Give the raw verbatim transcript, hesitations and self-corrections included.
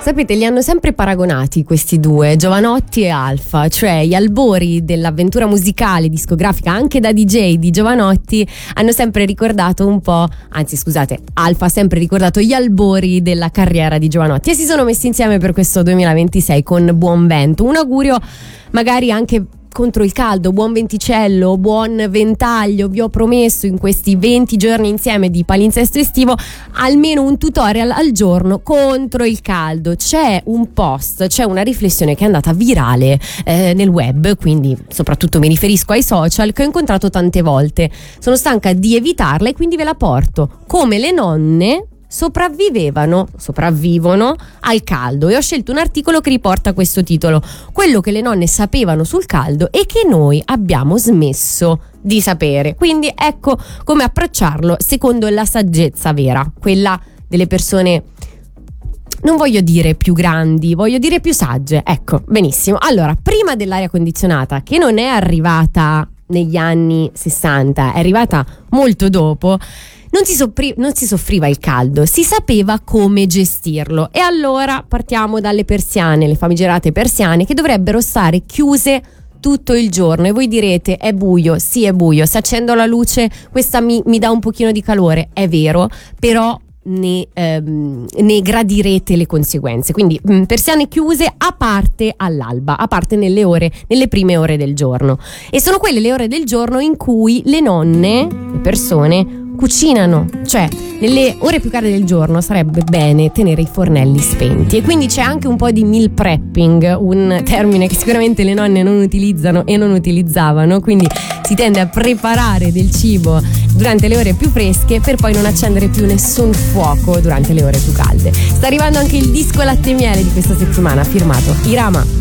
Sapete, li hanno sempre paragonati questi due, Jovanotti e Alfa, cioè gli albori dell'avventura musicale discografica anche da D J di Jovanotti hanno sempre ricordato un po', anzi scusate, Alfa ha sempre ricordato gli albori della carriera di Jovanotti e si sono messi insieme per questo duemilaventisei con Buon Vento. Un augurio magari anche contro il caldo, buon venticello, buon ventaglio. Vi ho promesso in questi venti giorni insieme di palinsesto estivo almeno un tutorial al giorno contro il caldo. C'è un post, c'è una riflessione che è andata virale eh, nel web, quindi soprattutto mi riferisco ai social, che ho incontrato tante volte. Sono stanca di evitarla e quindi ve la porto. Come le nonne sopravvivevano, sopravvivono al caldo, e ho scelto un articolo che riporta questo titolo: quello che le nonne sapevano sul caldo e che noi abbiamo smesso di sapere. Quindi ecco come approcciarlo secondo la saggezza vera, quella delle persone, non voglio dire più grandi, voglio dire più sagge. Ecco, benissimo. Allora, prima dell'aria condizionata, che non è arrivata negli anni sessanta, è arrivata molto dopo, Non si, soffri- non si soffriva il caldo, si sapeva come gestirlo. E allora partiamo dalle persiane, le famigerate persiane, che dovrebbero stare chiuse tutto il giorno. E voi direte: è buio? Sì, è buio. Se accendo la luce questa mi, mi dà un pochino di calore, è vero, però ne, ehm, ne gradirete le conseguenze. Quindi mh, persiane chiuse a parte all'alba, a parte nelle ore, nelle prime ore del giorno. E sono quelle le ore del giorno in cui le nonne, le persone, cucinano, cioè nelle ore più calde del giorno sarebbe bene tenere i fornelli spenti. E quindi c'è anche un po' di meal prepping, un termine che sicuramente le nonne non utilizzano e non utilizzavano, quindi si tende a preparare del cibo durante le ore più fresche per poi non accendere più nessun fuoco durante le ore più calde. Sta arrivando anche il disco latte e miele di questa settimana, firmato Irama.